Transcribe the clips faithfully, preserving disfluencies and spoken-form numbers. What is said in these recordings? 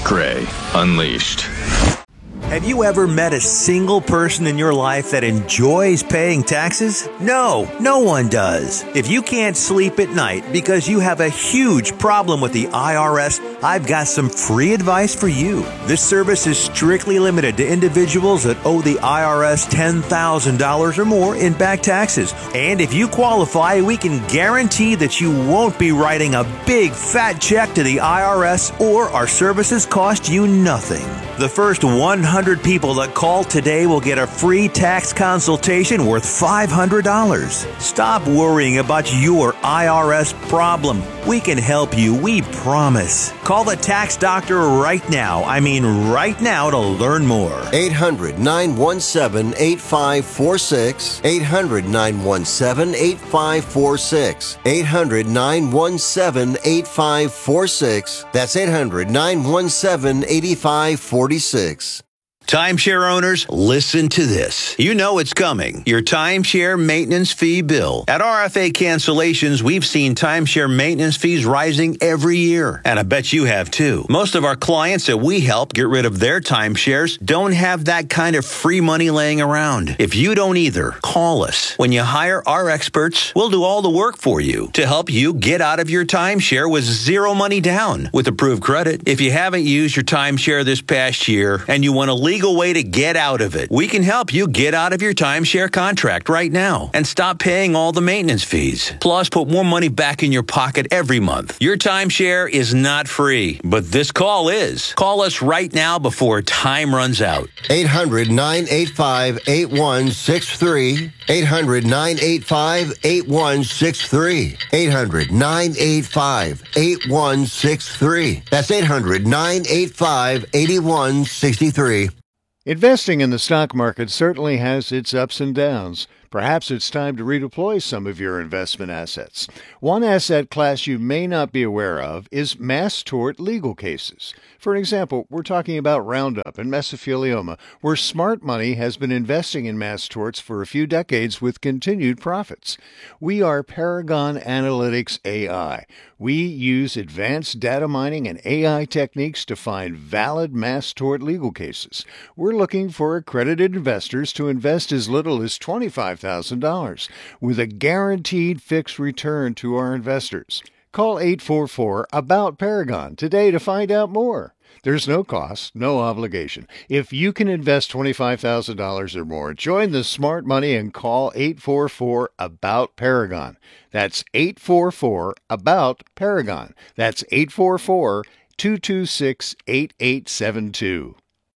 Gray Unleashed. Have you ever met a single person in your life that enjoys paying taxes? No, no one does. If you can't sleep at night because you have a huge problem with the I R S, I've got some free advice for you. This service is strictly limited to individuals that owe the I R S ten thousand dollars or more in back taxes. And if you qualify, we can guarantee that you won't be writing a big fat check to the I R S, or our services cost you nothing. The first one hundred people that call today will get a free tax consultation worth five hundred dollars. Stop worrying about your I R S problem. We can help you, we promise. Call the tax doctor right now. I mean right now to learn more. eight hundred, nine one seven, eight five four six. eight hundred, nine one seven, eight five four six. eight hundred, nine one seven, eight five four six. That's eight hundred, nine one seven, eight five four six. Timeshare owners, listen to this. You know it's coming. Your timeshare maintenance fee bill. At R F A Cancellations, we've seen timeshare maintenance fees rising every year. And I bet you have too. Most of our clients that we help get rid of their timeshares don't have that kind of free money laying around. If you don't either, call us. When you hire our experts, we'll do all the work for you to help you get out of your timeshare with zero money down with approved credit. If you haven't used your timeshare this past year and you want to leave legal way to get out of it, we can help you get out of your timeshare contract right now and stop paying all the maintenance fees. Plus, put more money back in your pocket every month. Your timeshare is not free, but this call is. Call us right now before time runs out. eight hundred, nine eight five, eight one six three. eight hundred, nine eight five, eight one six three. eight hundred, nine eight five, eight one six three. That's eight hundred, nine eight five, eight one six three. Investing in the stock market certainly has its ups and downs. Perhaps it's time to redeploy some of your investment assets. One asset class you may not be aware of is mass tort legal cases. For an example, we're talking about Roundup and mesothelioma, where smart money has been investing in mass torts for a few decades with continued profits. We are Paragon Analytics A I. We use advanced data mining and A I techniques to find valid mass tort legal cases. We're looking for accredited investors to invest as little as twenty-five thousand dollars with a guaranteed fixed return to our investors. Call eight four four, ABOUT Paragon today to find out more. There's no cost, no obligation. If you can invest twenty-five thousand dollars or more, join the smart money and call eight four four, ABOUT Paragon. That's eight four four, ABOUT Paragon. That's eight four four, two two six, eight eight seven two.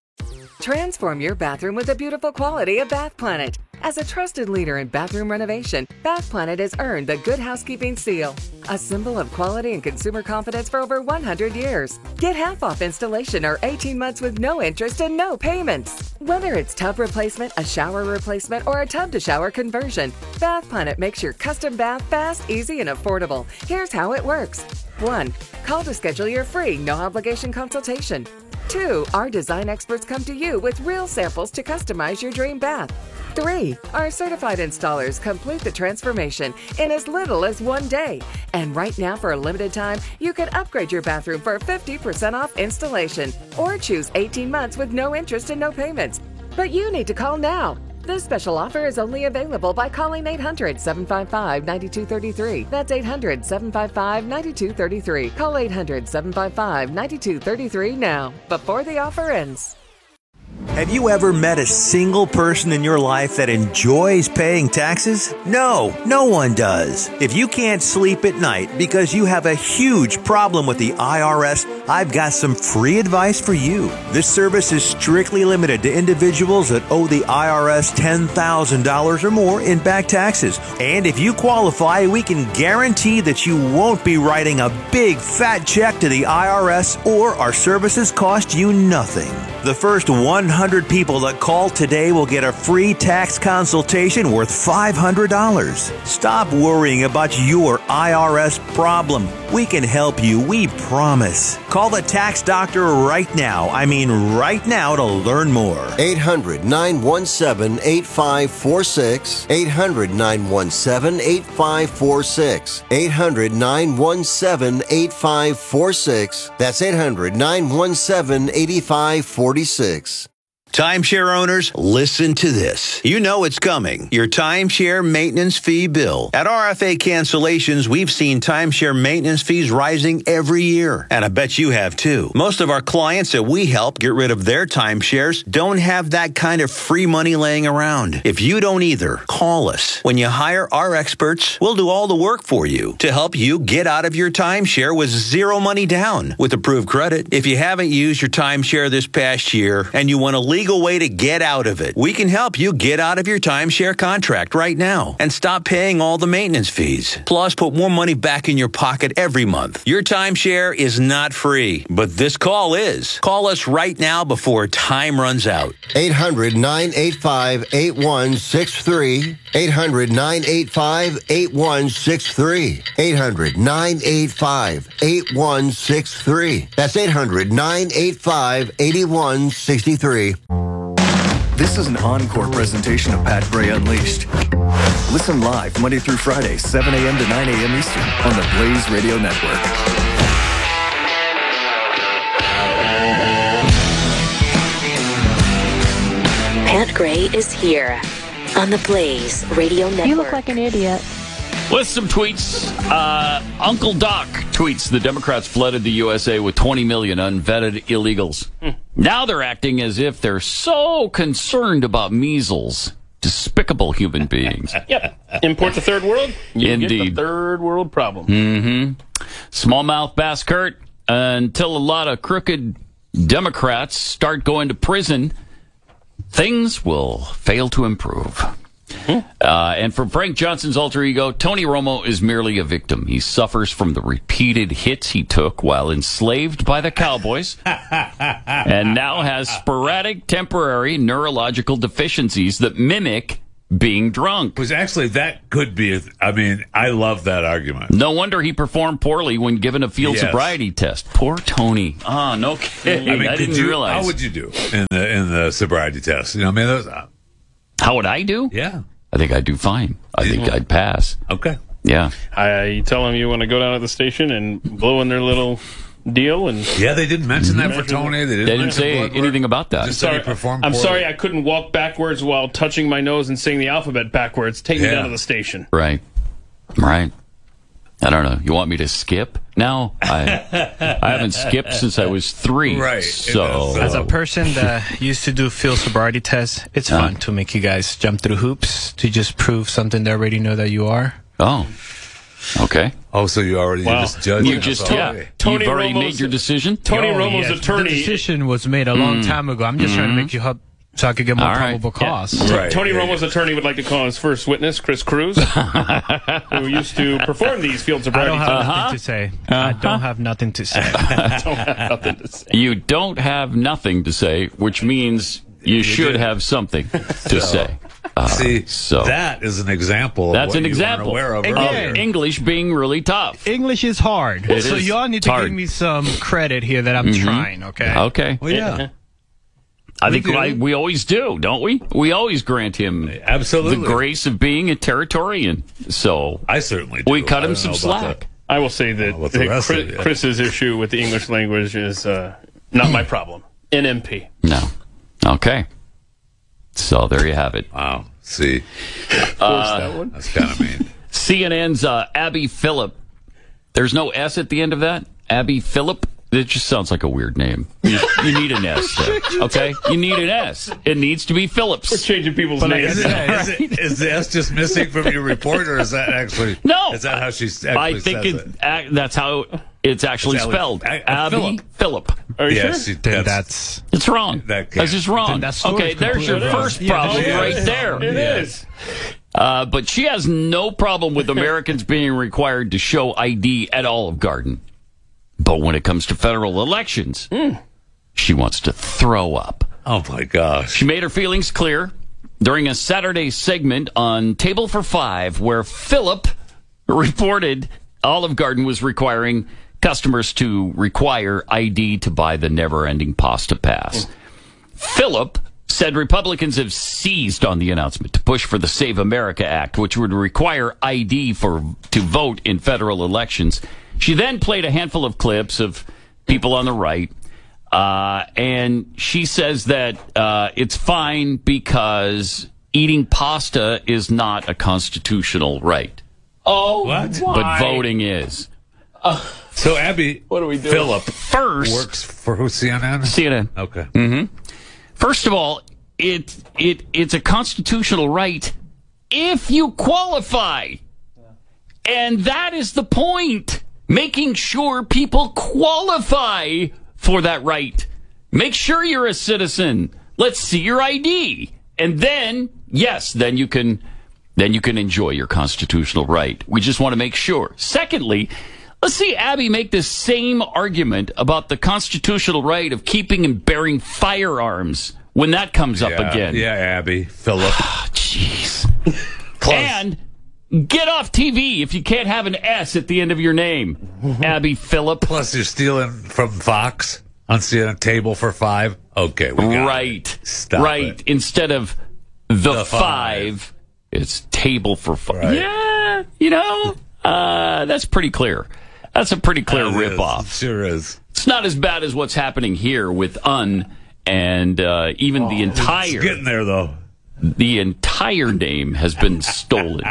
Transform your bathroom with the beautiful quality of Bath Planet. As a trusted leader in bathroom renovation, Bath Planet has earned the Good Housekeeping seal, a symbol of quality and consumer confidence for over one hundred years. Get half off installation or eighteen months with no interest and no payments. Whether it's tub replacement, a shower replacement, or a tub-to-shower conversion, Bath Planet makes your custom bath fast, easy, and affordable. Here's how it works. one. Call to schedule your free, no-obligation consultation. two. Our design experts come to you with real samples to customize your dream bath. three. Our certified installers complete the transformation in as little as one day. And right now, for a limited time, you can upgrade your bathroom for fifty percent off installation or choose eighteen months with no interest and no payments. But you need to call now. This special offer is only available by calling eight hundred, seven five five, nine two three three. That's eight hundred, seven five five, nine two three three. Call eight hundred, seven five five, nine two three three now, before the offer ends. Have you ever met a single person in your life that enjoys paying taxes? No, no one does. If you can't sleep at night because you have a huge problem with the I R S, I've got some free advice for you. This service is strictly limited to individuals that owe the I R S ten thousand dollars or more in back taxes. And if you qualify, we can guarantee that you won't be writing a big fat check to the I R S, or our services cost you nothing. The first one hundred hundred people that call today will get a free tax consultation worth five hundred dollars. Stop worrying about your I R S problem. We can help you, we promise. Call the tax doctor right now. I mean right now to learn more. eight hundred, nine one seven, eight five four six. eight hundred, nine one seven, eight five four six. eight hundred, nine one seven, eight five four six. That's eight hundred, nine one seven, eight five four six. Timeshare owners, listen to this. You know it's coming. Your timeshare maintenance fee bill. At R F A Cancellations, we've seen timeshare maintenance fees rising every year. And I bet you have too. Most of our clients that we help get rid of their timeshares don't have that kind of free money laying around. If you don't either, call us. When you hire our experts, we'll do all the work for you to help you get out of your timeshare with zero money down with approved credit. If you haven't used your timeshare this past year and you want to leave legal way to get out of it. We can help you get out of your timeshare contract right now and stop paying all the maintenance fees. Plus, put more money back in your pocket every month. Your timeshare is not free, but this call is. Call us right now before time runs out. eight hundred, nine eight five, eight one six three. eight hundred, nine eight five, eight one six three. eight hundred, nine eight five, eight one six three. That's eight hundred, nine eight five, eight one six three. This is an encore presentation of Pat Gray Unleashed. Listen live Monday through Friday, seven a.m. to nine a.m. Eastern on the Blaze Radio Network. Pat Gray is here on the Blaze Radio Network. You look like an idiot. With some tweets, uh, Uncle Doc tweets, the Democrats flooded the U S A with twenty million unvetted illegals. Hmm. Now they're acting as if they're so concerned about measles. Despicable human beings. Yep. Import the third world? You Indeed. Get the third world problem. Mm-hmm. Smallmouth bass Kurt, until a lot of crooked Democrats start going to prison, things will fail to improve. Uh, and from Frank Johnson's alter ego, Tony Romo is merely a victim. He suffers from the repeated hits he took while enslaved by the Cowboys and now has sporadic temporary neurological deficiencies that mimic being drunk. Was actually, that could be, a, I mean, I love that argument. No wonder he performed poorly when given a field yes. sobriety test. Poor Tony. Oh, no kidding. I, mean, I didn't you, realize. How would you do in the in the sobriety test? You know, I mean, those, uh, how would I do? Yeah. I think I'd do fine. I think I'd pass. Okay. Yeah. I you tell them you want to go down to the station and blow in their little deal, and yeah, they didn't mention that for Tony. They didn't, they didn't say anything about that. Just sorry, performed I'm poorly. sorry I couldn't walk backwards while touching my nose and saying the alphabet backwards. Take yeah. me down to the station. Right. Right. I don't know. You want me to skip? No, I I haven't skipped since I was three. Right. So as a person that used to do field sobriety tests, it's uh, fun to make you guys jump through hoops to just prove something they already know that you are. Oh. Okay. Oh, so you already wow. you just judged. You just yeah. Tony You've already Romo's, made your decision. Tony oh, Romo's yes. attorney. The decision was made a long mm. time ago. I'm just mm-hmm. trying to make you help. So I could get more All probable right. cause. Yeah. Right. Tony yeah, Romo's yeah. attorney would like to call his first witness, Chris Cruz, who used to perform these field sobriety tests. I don't have uh-huh. nothing to say. Uh-huh. I don't have nothing to say. I don't have nothing to say. You don't have nothing to say, which means you, you should did. have something to so, say. Uh, see, so that is an example. That's of what an you example aware of, Again, of English being really tough. English is hard. It so is y'all need to hard. give me some credit here that I'm mm-hmm. trying, okay? Okay. Well, yeah. I think I, we always do, don't we? We always grant him absolutely the grace of being a Territorian. So I certainly do. We cut I him some slack. I will say that Chris, it, yeah. Chris's issue with the English language is uh, not my problem. N M P. No. Okay. So there you have it. Wow. See, uh, that one. That's kind of mean. C N N's uh, Abby Phillip. There's no S at the end of that. Abby Phillip. It just sounds like a weird name. You, you need an S there, okay? You need an S. It needs to be Phillips. We're changing people's but names. Is, it, is, it, is the S just missing from your report, or is that actually? No. Is that how she actually I think says it, it? Uh, that's how it's actually it's spelled. Ali, Abby Phillip. Phillip. Are you yes, sure? That's, that's it's wrong. That that's just wrong. That's okay, there's your first wrong. problem yeah, right there. It is. Uh, but she has no problem with Americans being required to show I D at Olive Garden. But when it comes to federal elections, mm. she wants to throw up. Oh, my gosh. She made her feelings clear during a Saturday segment on Table for Five, where Philip reported Olive Garden was requiring customers to require I D to buy the never-ending pasta pass. Philip said Republicans have seized on the announcement to push for the Save America Act, which would require I D for to vote in federal elections. She then played a handful of clips of people on the right, uh, and she says that uh, it's fine because eating pasta is not a constitutional right. Oh, what? But voting is. Uh, so, Abby, what are we doing? Philip first works for who? C N N? C N N. Okay. Mm-hmm. First of all, it it it's a constitutional right if you qualify. And that is the point. Making sure people qualify for that right. Make sure you're a citizen. Let's see your I D. And then, yes, then you can then you can enjoy your constitutional right. We just want to make sure. Secondly, let's see Abby make the same argument about the constitutional right of keeping and bearing firearms when that comes up yeah, again. Yeah, Abby. Philip. Jeez. And get off T V if you can't have an S at the end of your name, Abby Phillip. Plus, you're stealing from Fox on C N N Table for Five. Okay, we got right, it. Stop right. It. Instead of the, the five, five, it's Table for Five. Right. Yeah, you know, uh, that's pretty clear. That's a pretty clear That ripoff. It sure is. It's not as bad as what's happening here with Un and uh, even oh, the entire. It's getting there though. The entire name has been stolen.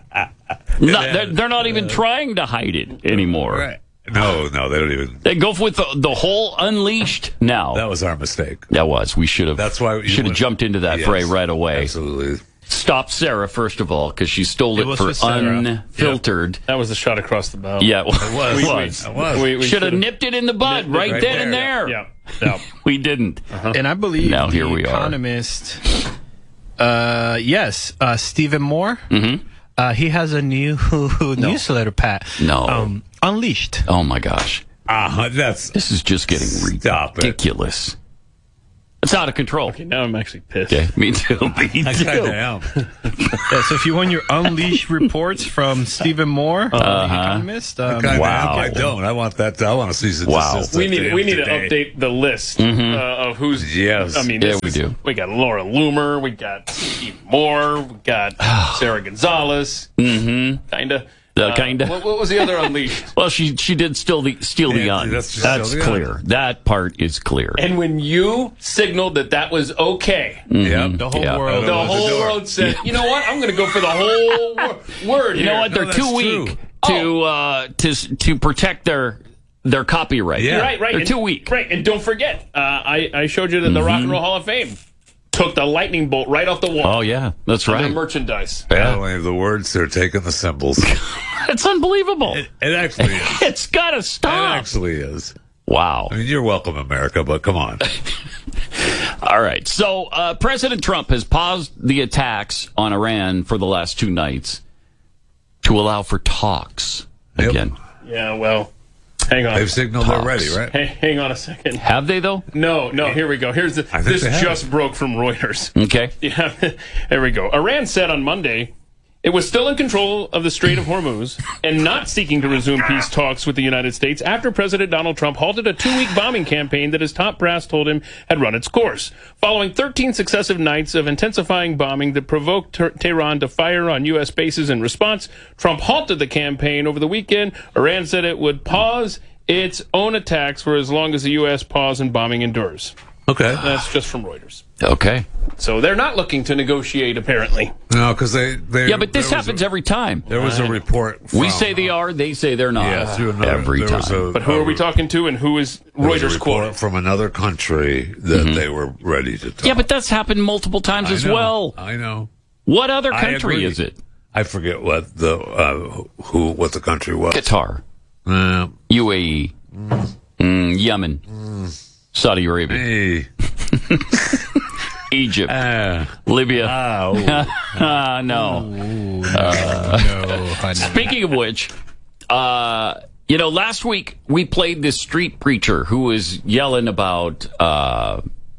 No, they're, they're not even trying to hide it anymore. Right. No, no, they don't even. They go with the, the whole Unleashed now. That was our mistake. That was. We should have. That's why we should have jumped into that yes, fray right away. Absolutely. Stop Sarah first of all because she stole it, it for unfiltered. Yep. That was a shot across the bow. Yeah, it was. It was. We, was. It was. We, we should have nipped it in the bud right, right then there. and there. Yeah, yeah. We didn't. Uh-huh. And I believe now here the we Economist. Uh, yes, uh, Stephen Moore. Mm-hmm. Uh, he has a new no. newsletter, Pat. No. Um, Unleashed. Oh, my gosh. Uh, that's This is just getting Stop ridiculous. It. It's out of control. Okay, now I'm actually pissed. Okay, me too. Me too. I kind of am. Yeah, so if you want your Unleashed reports from Stephen Moore, uh, uh-huh. the Economist. Um, I wow. I don't. I want that. I want to see some. Wow. We need we need today. to update the list mm-hmm. uh, of who's. Yes. I mean, yeah, this we is, do. We got Laura Loomer. We got Steve Moore. We got Sarah Gonzalez. Mm-hmm. Kinda. Uh, uh, kinda. What, what was the other Unleashed? Well, she she did steal the steal the yeah, Un. That's, that's still, clear. Yeah. That part is clear. And when you signaled that that was okay, mm-hmm. yeah, the whole yeah. world, the whole the world said, "You know what? I'm going to go for the whole wor- word." You here. know what? They're no, too weak true. to uh, to to protect their their copyright. Yeah. Right, right. They're and, too weak. Right, and don't forget, uh, I I showed you that the mm-hmm. Rock and Roll Hall of Fame took the lightning bolt right off the wall. Oh yeah, that's Their right. merchandise. Yeah. Not only the words, they're taking the symbols. It's unbelievable. It, it actually is. It's got to It stop. actually is. Wow. I mean, you're welcome, America, but come on. All right. So uh, President Trump has paused the attacks on Iran for the last two nights to allow for talks Yep. again. Yeah, well, hang on. They've signaled Talks. they're ready, right? Hey, hang on a second. Have they though? No, no. Here we go. Here's the. I think This they have. just broke from Reuters. Okay. Yeah, there we go. Iran said on Monday it was still in control of the Strait of Hormuz and not seeking to resume peace talks with the United States after President Donald Trump halted a two-week bombing campaign that his top brass told him had run its course. Following thirteen successive nights of intensifying bombing that provoked Ter- Tehran to fire on U S bases in response, Trump halted the campaign over the weekend. Iran said it would pause its own attacks for as long as the U S pause and bombing endures. Okay. That's just from Reuters. Okay. So they're not looking to negotiate, apparently. No, because they, they. Yeah, but this there was happens a, every time. There was a report. From, We say they are, they say they're not. Yeah, through another, every there was time. a- But who a- are we talking to, and who is there was a Reuters report quoting? from another country that they were ready to talk. Yeah, but that's happened multiple times I as know, well. I know. What other I country agree. is it? I forget what the uh, who what the country was. Qatar, Uh, U A E, mm, Yemen, Saudi Arabia, hey. Egypt, Uh, Libya. oh. Uh, no. no, Speaking of which, uh, you know, last week we played this street preacher who was yelling about, uh,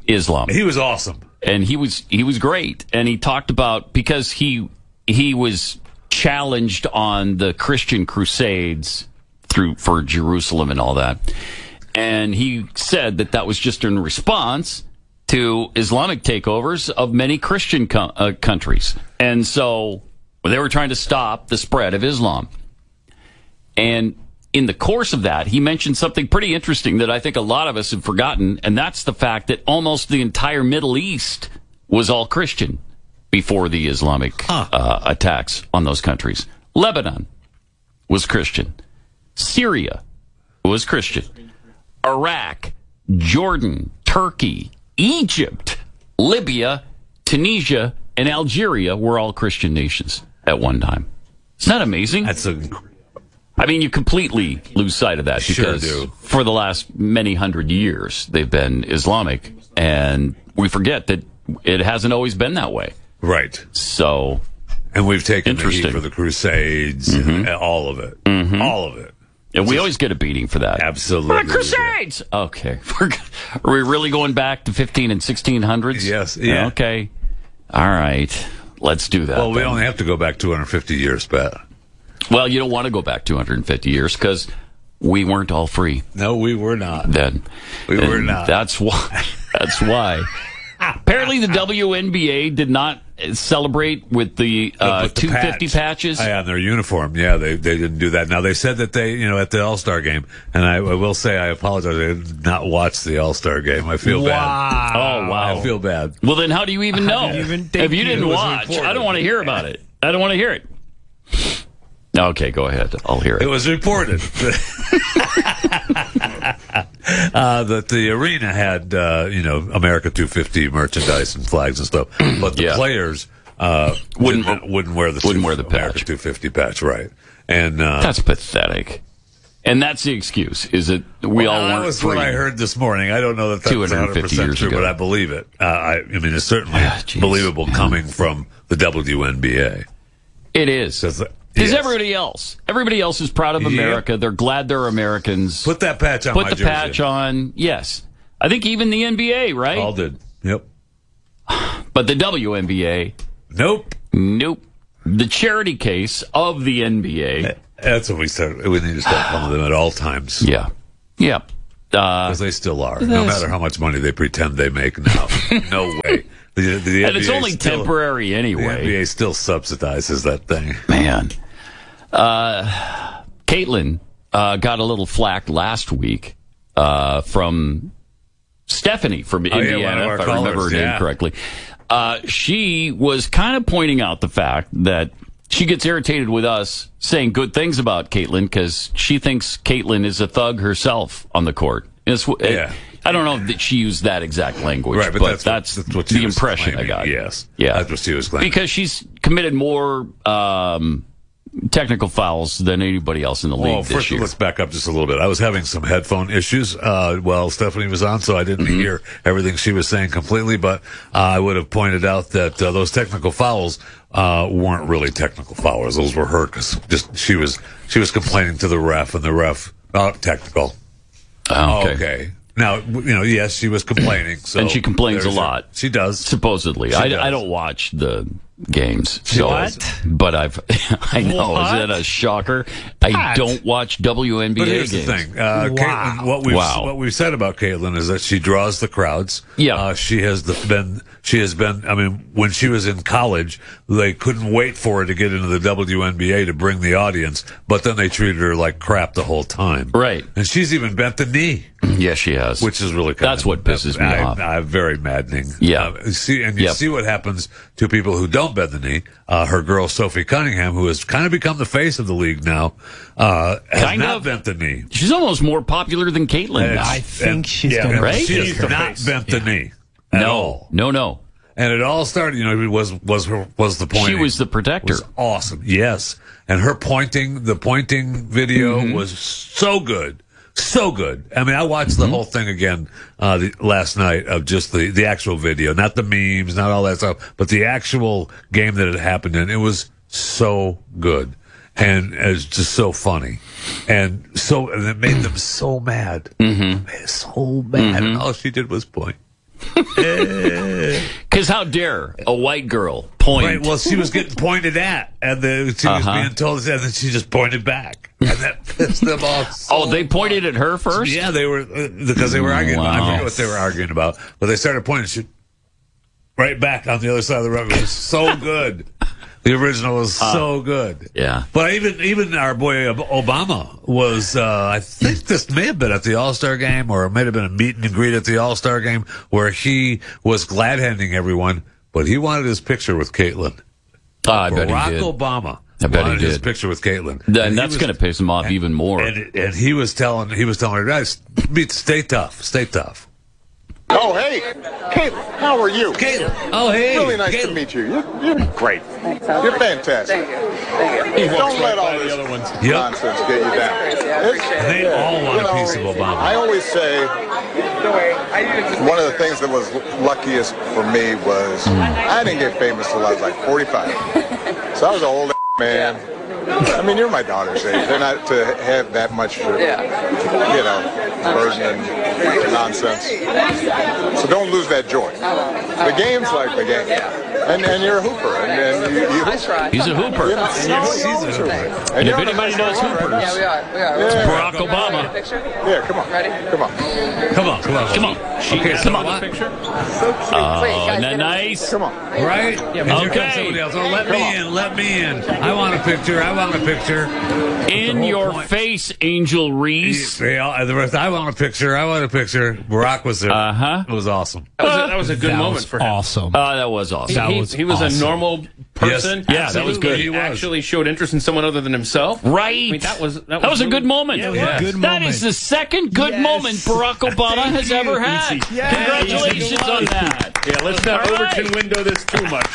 Islam. He was awesome. And he was he was great. And he talked about, because he he was challenged on the Christian crusades through for Jerusalem and all that. And he said that that was just in response to Islamic takeovers of many Christian co- uh, countries. And so they were trying to stop the spread of Islam. And in the course of that, he mentioned something pretty interesting that I think a lot of us have forgotten, and that's the fact that almost the entire Middle East was all Christian before the Islamic huh. uh, attacks on those countries. Lebanon was Christian. Syria was Christian. Iraq, Jordan, Turkey, Egypt, Libya, Tunisia, and Algeria were all Christian nations at one time. Isn't that amazing? That's a... I mean, you completely lose sight of that because sure do. for the last many hundred years, they've been Islamic, and we forget that it hasn't always been that way. Right. So, and we've taken the heat for the Crusades, mm-hmm. and all of it. Mm-hmm. All of it. And we Just, always get a beating for that. Absolutely. The Crusades! Yeah. Okay. Are we really going back to fifteen and sixteen hundreds? Yes. Yeah. Okay. All right. Let's do that. Well, we then. only have to go back two hundred fifty years, Pat. Well, you don't want to go back two hundred fifty years because we weren't all free. No, we were not. Then we and were not. That's why. That's why. Apparently, the W N B A did not celebrate with the uh, two fifty patch. patches. Yeah, on their uniform. Yeah, they they didn't do that. Now they said that they, you know, at the All-Star game, and I, I will say I apologize. I did not watch the All-Star game. I feel wow. bad. Oh wow, I feel bad. Well, then how do you even know? You even if you didn't watch, reported. I don't want to hear about it. I don't want to hear it. Okay, go ahead. I'll hear it. It was reported uh, that the arena had, uh, you know, America two fifty merchandise and flags and stuff, but the yeah. players uh, wouldn't didn't, wouldn't wear the wouldn't wear the America patch. two fifty patch, right? And uh, that's pathetic. And that's the excuse, is that we well, all weren't That was free. what I heard this morning. I don't know that that's one hundred percent true, ago. But I believe it. Uh, I, I mean, it's certainly ah, believable coming from the W N B A. It is. Because yes. everybody else, everybody else is proud of America. Yep. They're glad they're Americans. Put that patch on. Put my the jersey. patch on. Yes, I think even the N B A, right? All did. Yep. But the W N B A, nope, nope. The charity case of the N B A. That's what we said. We need to stop calling them at all times. Yeah, yeah. Because uh, they still are. No matter how much money they pretend they make now. No way. The, the and it's only still, temporary anyway. The N B A still subsidizes that thing. Man. Uh, Caitlin uh, got a little flack last week uh, from Stephanie from oh, Indiana, yeah, if I callers, remember her name yeah. correctly. Uh, she was kind of pointing out the fact that she gets irritated with us saying good things about Caitlin because she thinks Caitlin is a thug herself on the court. It's, yeah. it, I don't know that she used that exact language, right, but, but that's, that's, what, that's what the impression claiming. I got. Yes, yeah, that's what she was claiming. Because she's committed more um, technical fouls than anybody else in the league well, this first, year. Let's back up just a little bit. I was having some headphone issues uh, while Stephanie was on, so I didn't mm-hmm. hear everything she was saying completely, but uh, I would have pointed out that uh, those technical fouls uh, weren't really technical fouls. Those were her because just she was she was complaining to the ref, and the ref, oh, technical. Oh, okay. okay. Now, you know, yes, she was complaining. So and she complains a lot. Her. She does. Supposedly. She I, does. I don't watch the games. She so, what? But I've, I know, what? is that a shocker? I What? don't watch W N B A but here's games. the thing. Uh, wow. Caitlin, what we've, wow. what we've said about Caitlin is that she draws the crowds. Yeah. Uh, she has the, been, she has been, I mean, when she was in college, they couldn't wait for her to get into the W N B A to bring the audience, but then they treated her like crap the whole time. Right. And she's even bent the knee. Yes, she has. Which is really kind That's of, what pisses me I, off. I, very maddening. Yeah. Uh, see, and you yep. see what happens to people who don't bend the knee. Uh, her girl, Sophie Cunningham, who has kind of become the face of the league now, uh, has kind not of. bent the knee. She's almost more popular than Caitlin now. I think and, she's yeah, going right? to She's her not face. bent yeah. the knee. At no, all. no, no. And it all started, you know, it was, was her, was the pointing. She was the protector. Was awesome. Yes. And her pointing, the pointing video mm-hmm. was so good. So good. I mean, I watched mm-hmm. the whole thing again uh, the, last night of just the, the actual video, not the memes, not all that stuff, but the actual game that it happened in. It was so good, and it was just so funny, and so and it made them so mad, mm-hmm. Made so mad, mm-hmm. and all she did was point. Because how dare a white girl point? Right, well, she was getting pointed at, and then she was Uh-huh. being told, and then she just pointed back. And that pissed them off. So Oh, they pointed at her first? Yeah, they were, uh, because they were arguing. Wow. I forget what they were arguing about, but they started pointing she, right back on the other side of the road. It was so good. The original was Uh, so good. Yeah. But even even our boy Ob- Obama was, uh, I think this may have been at the All-Star game, or it may have been a meet and greet at the All-Star game, where he was glad-handing everyone, but he wanted his picture with Caitlyn. Oh, I bet Barack he did. Obama I bet he wanted his did. picture with Caitlyn. Then And he that's was- going to piss him off and- even more. And, and he was telling he was telling her, guys, be- stay tough, stay tough. Oh, hey, Caitlin, how are you? Caitlin, oh, hey. Really nice Caitlin. to meet you. You're, you're great. You're fantastic. He walks Don't right let all by the this other ones. Yep. nonsense get you down. It's- They all want you a know, piece of Obama. I always say one of the things that was luckiest for me was I didn't get famous till I was like forty-five. So I was an old man. I mean, you're my daughter's age. They're not to have that much, uh, you know, burden and nonsense. So don't lose that joy. The game's like the game. And, and you're a hooper. And, and you, you hoop. He's a hooper. You know, He's no, a he's always hooper. And, And you're if on a anybody nice knows run, right? hoopers, Yeah, we are. We are. it's Yeah. Barack Obama. Yeah, come on. Ready? Come on. Come on, come on. Come on. Okay, Come so on. what? Picture? Oh, isn't that nice? Come on. Right? Yeah, And here okay. comes somebody else. Oh, let me in, let me in. I want a picture, I want a picture. In whole your point. face, Angel Reese. Yeah, and the rest, I want a picture, I want a picture. Barack was there. Uh-huh. It was awesome. That was a, that was a good That moment was for him. awesome. Oh, that was awesome. That he, was he was awesome. a normal person. Yes. Yeah, that was good. Absolutely. He was. Actually showed interest in someone other than himself. Right. I mean, that was that, That was a really- good moment. Yeah, it Yeah. was. Good That moment. is the second good Yes. moment Barack Obama has ever had. Yes. Congratulations on that. Yeah, let's not All right. Overton window this too much.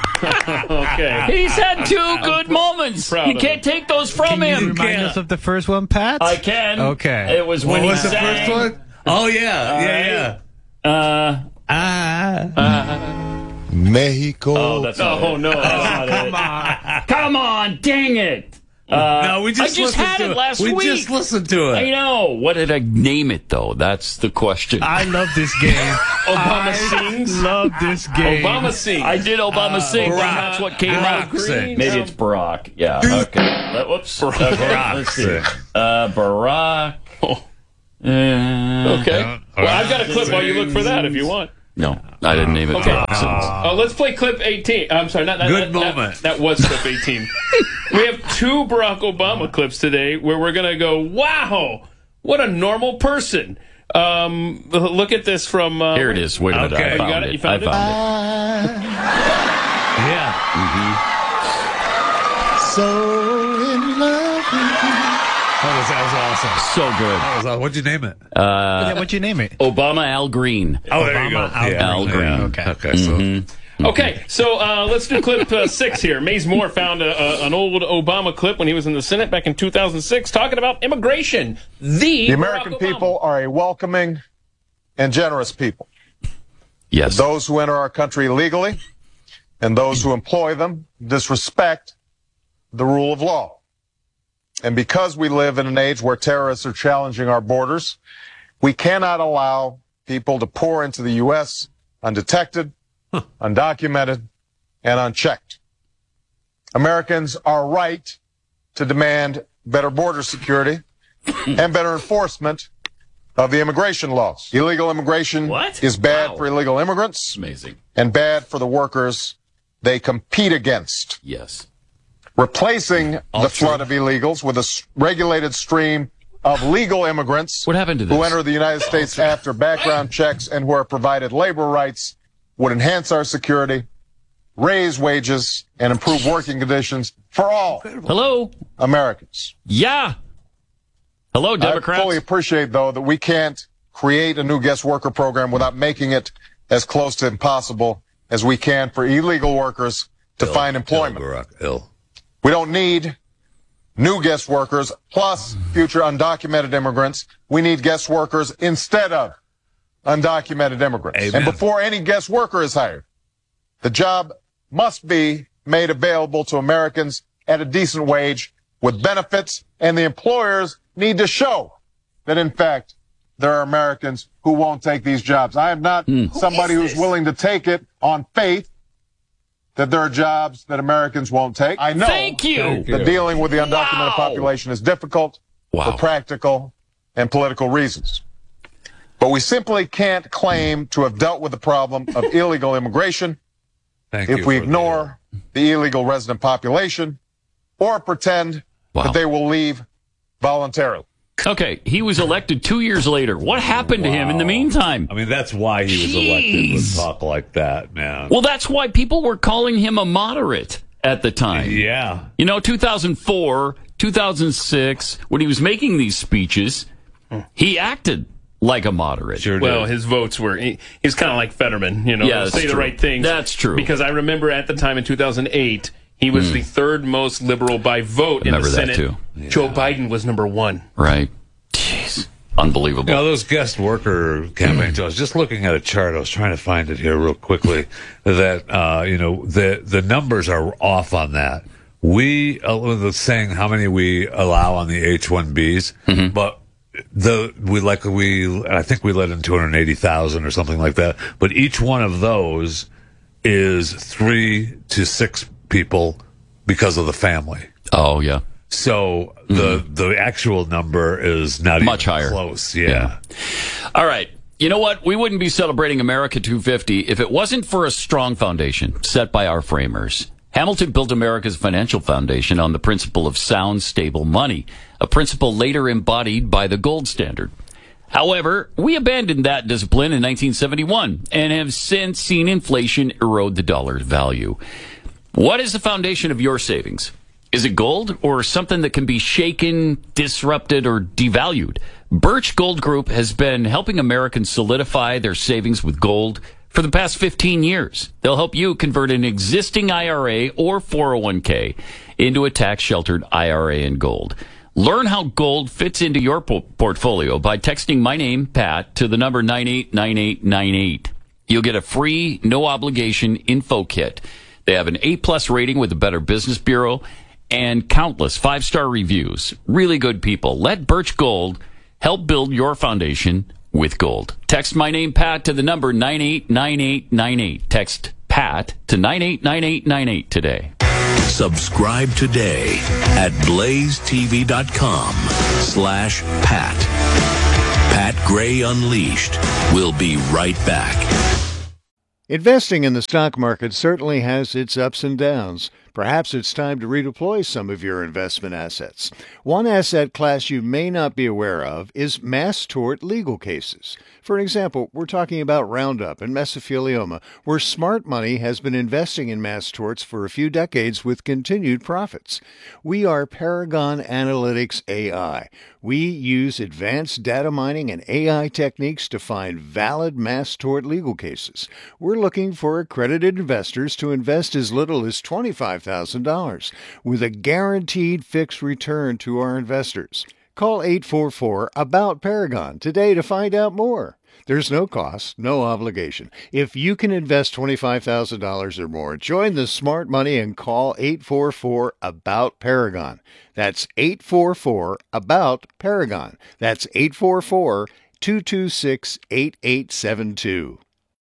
Okay. He's had two good moments. proud You of can't take those from Can you him. remind us of the first one, Pat? I can. Okay. It was What when he was the sang, first one? Oh, yeah, All yeah, right. Uh, yeah. Mexico. oh, that's not Oh it. no! Come on. Come on, dang it. Uh, no, we just I just listened had to it last we week. just listened to I it. know. What did I name it, though? That's the question. I love this game. Obama I sings. love this game. Obama sings. I did Obama sing. Barack. That's what came Barack out. sings. Maybe it's Barack. Yeah. Okay. Let- Whoops. Okay, Barack let's see. sings. Uh, Barack. Oh. Uh, Okay. Yeah. Well, I've got a clip while you look for that if you want. No, I didn't name it. Okay. Nonsense. Uh, let's play clip eighteen. I'm sorry, not that. Good that, that- moment. That, was clip eighteen. We have two Barack Obama clips today where we're going to go, wow, what a normal person. Um, look at this from. Uh, Here it is. Wait a minute. Okay. I You found got it? You found I it? found it. Yeah. So in love with you. That was, that was awesome. So good. That was awesome. What'd you name it? Uh, Yeah, what'd you name it? Obama Al Green. Oh, there you go. Obama, Al Yeah. Al Green. Yeah. Okay. Okay, so. Okay, so uh, let's do clip uh, six here. Maze Moore found a, a, an old Obama clip when he was in the Senate back in two thousand six talking about immigration. The, The American people are a welcoming and generous people. Yes. Those who enter our country illegally and those who employ them disrespect the rule of law. And because we live in an age where terrorists are challenging our borders, we cannot allow people to pour into the U S undetected, huh. undocumented, and unchecked. Americans are right to demand better border security and better enforcement of the immigration laws. Illegal immigration What? is bad Wow. for illegal immigrants Amazing. and bad for the workers they compete against. Yes. Replacing the flood of illegals with a s- regulated stream of legal immigrants What happened to who this? enter the United States after background checks and who are provided labor rights would enhance our security, raise wages, and improve working conditions for all Hello. Americans. Yeah. Hello, I Democrats. fully appreciate, though, that we can't create a new guest worker program without making it as close to impossible as we can for illegal workers to Ill, find employment. Ill, Barack, ill. We don't need new guest workers plus future undocumented immigrants. We need guest workers instead of undocumented immigrants. Amen. And before any guest worker is hired, the job must be made available to Americans at a decent wage with benefits, and the employers need to show that, in fact, there are Americans who won't take these jobs. I am not mm. somebody Who who's willing to take it on faith that there are jobs that Americans won't take. I know Thank you. that dealing with the undocumented Wow. population is difficult Wow. for practical and political reasons. But we simply can't claim to have dealt with the problem of illegal immigration Thank if you we for ignore the illegal resident population or pretend Wow. that they will leave voluntarily. Okay, he was elected two years later. What happened to him in the meantime? I mean, that's why he was elected with talk like that, man. Well, that's why people were calling him a moderate at the time. Yeah. You know, two thousand four, two thousand six, when he was making these speeches, he acted like a moderate. Sure Well, did. his votes were, he, he was kind of like Fetterman, you know, Yeah, that's say the true. right things. That's true. Because I remember at the time in two thousand eight, he was the third most liberal by vote in the Remember that, Senate. too. Joe Biden was number one. Right. Jeez. Unbelievable. You know, those guest worker campaigns, I was just looking at a chart. I was trying to find it here real quickly. That, uh, you know, the the numbers are off on that. We, uh, saying how many we allow on the H one Bs, Mm-hmm. but the we like we I think we let in two hundred eighty thousand or something like that. But each one of those is three to six people because of the family. Oh, yeah. So the the actual number is not Much even higher. close. Yeah. All right. You know what? We wouldn't be celebrating America two fifty if it wasn't for a strong foundation set by our framers. Hamilton built America's financial foundation on the principle of sound, stable money, a principle later embodied by the gold standard. However, we abandoned that discipline in nineteen seventy-one and have since seen inflation erode the dollar's value. What is the foundation of your savings? Is it gold or something that can be shaken, disrupted, or devalued? Birch Gold Group has been helping Americans solidify their savings with gold for the past fifteen years. They'll help you convert an existing I R A or four oh one k into a tax-sheltered I R A in gold. Learn how gold fits into your po- portfolio by texting my name, Pat, to the number nine eight nine eight nine eight. You'll get a free, no-obligation info kit. They have an A-plus rating with the Better Business Bureau and countless five-star reviews. Really good people. Let Birch Gold help build your foundation with gold. Text my name, Pat, to the number nine eight nine eight nine eight. Text Pat to nine eight nine eight nine eight today. Subscribe today at blazetv.com slash Pat. Pat Gray Unleashed. We'll be right back. Investing in the stock market certainly has its ups and downs. Perhaps it's time to redeploy some of your investment assets. One asset class you may not be aware of is mass tort legal cases. For example, we're talking about Roundup and mesothelioma, where smart money has been investing in mass torts for a few decades with continued profits. We are Paragon Analytics A I. We use advanced data mining and A I techniques to find valid mass tort legal cases. We're looking for accredited investors to invest as little as twenty-five thousand dollars with a guaranteed fixed return to our investors. Call eight four four about Paragon today to find out more. There's no cost, no obligation. If you can invest twenty-five thousand dollars or more, join the smart money and call eight four four about Paragon. That's eight four four about Paragon. That's eight four four, two two six, eight eight seven two.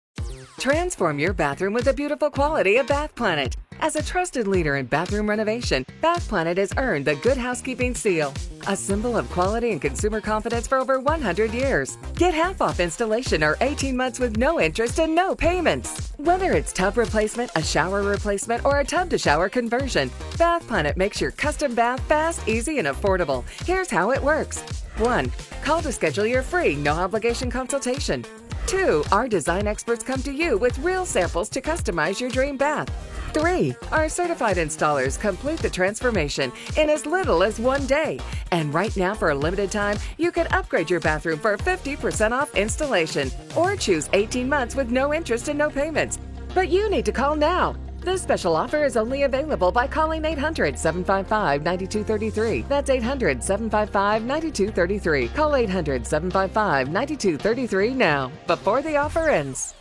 Transform your bathroom with the beautiful quality of Bath Planet. As a trusted leader in bathroom renovation, Bath Planet has earned the Good Housekeeping seal, a symbol of quality and consumer confidence for over one hundred years. Get half off installation or eighteen months with no interest and no payments. Whether it's tub replacement, a shower replacement, or a tub-to-shower conversion, Bath Planet makes your custom bath fast, easy, and affordable. Here's how it works. one. Call to schedule your free, no-obligation consultation. two. Our design experts come to you with real samples to customize your dream bath. three. Our certified installers complete the transformation in as little as one day. And right now, for a limited time, you can upgrade your bathroom for fifty percent off installation or choose eighteen months with no interest and no payments. But you need to call now. This special offer is only available by calling eight hundred, seven five five, nine two three three. That's eight hundred, seven five five, nine two three three. Call eight hundred, seven five five, nine two three three now, before the offer ends.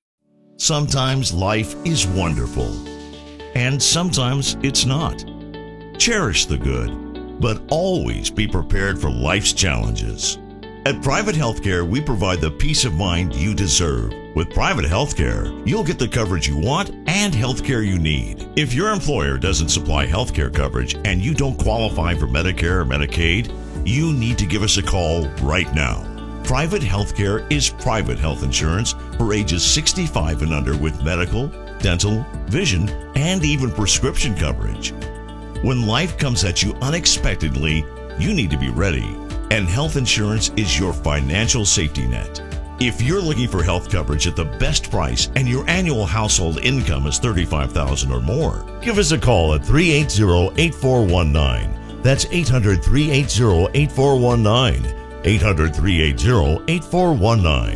Sometimes life is wonderful, and sometimes it's not. Cherish the good, but always be prepared for life's challenges. At Private Healthcare, we provide the peace of mind you deserve. With Private Healthcare, you'll get the coverage you want and healthcare you need. If your employer doesn't supply healthcare coverage and you don't qualify for Medicare or Medicaid, you need to give us a call right now. Private Healthcare is private health insurance for ages sixty-five and under with medical, dental, vision, and even prescription coverage. When life comes at you unexpectedly, you need to be ready. And health insurance is your financial safety net. If you're looking for health coverage at the best price and your annual household income is thirty-five thousand dollars or more, give us a call at three eight zero, eight four one nine. That's eight hundred, three eight zero, eight four one nine. eight hundred, three eight zero, eight four one nine.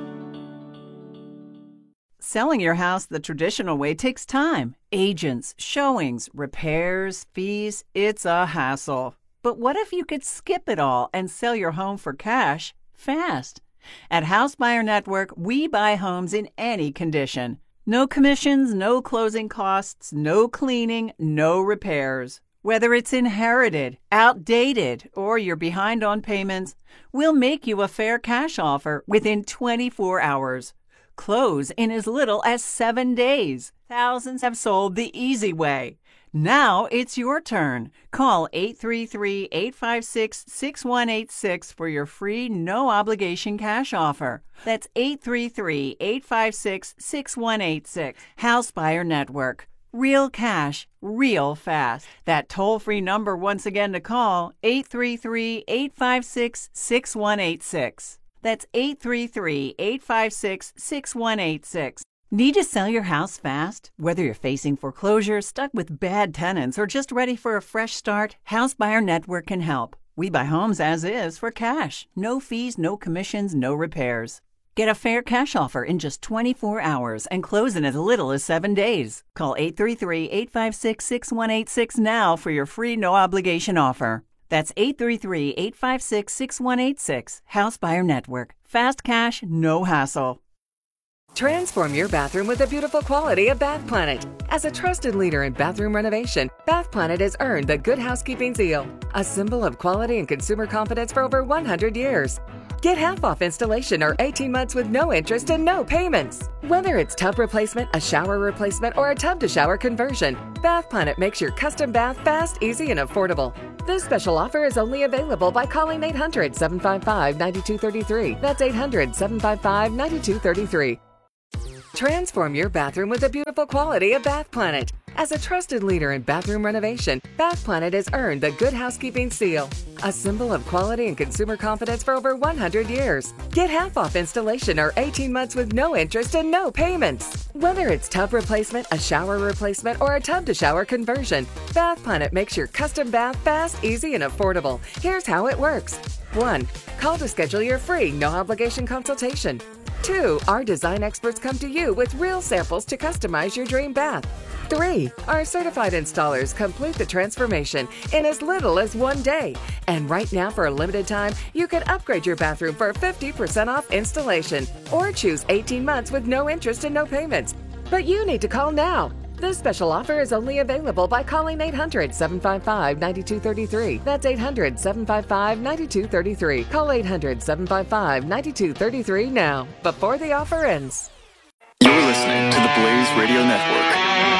Selling your house the traditional way takes time. Agents, showings, repairs, fees. It's a hassle. But what if you could skip it all and sell your home for cash fast? At House Buyer Network, we buy homes in any condition. No commissions, no closing costs, no cleaning, no repairs. Whether it's inherited, outdated, or you're behind on payments, we'll make you a fair cash offer within twenty-four hours. Close in as little as seven days. Thousands have sold the easy way. Now it's your turn. Call eight three three, eight five six, six one eight six for your free no-obligation cash offer. That's eight three three, eight five six, six one eight six. House Buyer Network. Real cash, real fast. That toll-free number once again to call, eight three three, eight five six, six one eight six. That's eight three three, eight five six, six one eight six. Need to sell your house fast? Whether you're facing foreclosure, stuck with bad tenants, or just ready for a fresh start, House Buyer Network can help. We buy homes as is for cash. No fees, no commissions, no repairs. Get a fair cash offer in just twenty-four hours and close in as little as seven days. Call eight three three, eight five six, six one eight six now for your free no-obligation offer. That's eight three three, eight five six, six one eight six. House Buyer Network. Fast cash, no hassle. Transform your bathroom with the beautiful quality of Bath Planet. As a trusted leader in bathroom renovation, Bath Planet has earned the Good Housekeeping seal, a symbol of quality and consumer confidence for over one hundred years. Get half off installation or eighteen months with no interest and no payments. Whether it's tub replacement, a shower replacement, or a tub-to-shower conversion, Bath Planet makes your custom bath fast, easy, and affordable. This special offer is only available by calling eight hundred, seven five five, nine two three three. That's eight hundred, seven five five, nine two three three. Transform your bathroom with the beautiful quality of Bath Planet. As a trusted leader in bathroom renovation, Bath Planet has earned the Good Housekeeping seal, a symbol of quality and consumer confidence for over one hundred years. Get half off installation or eighteen months with no interest and no payments. Whether it's tub replacement, a shower replacement, or a tub-to-shower conversion, Bath Planet makes your custom bath fast, easy, and affordable. Here's how it works. one. Call to schedule your free no-obligation consultation. two. Our design experts come to you with real samples to customize your dream bath. three. Our certified installers complete the transformation in as little as one day. And right now, for a limited time, you can upgrade your bathroom for fifty percent off installation or choose eighteen months with no interest and no payments. But you need to call now. This special offer is only available by calling eight hundred, seven five five, nine two three three. That's eight hundred, seven five five, nine two three three. Call eight hundred, seven five five, nine two three three now, before the offer ends. You're listening to the Blaze Radio Network.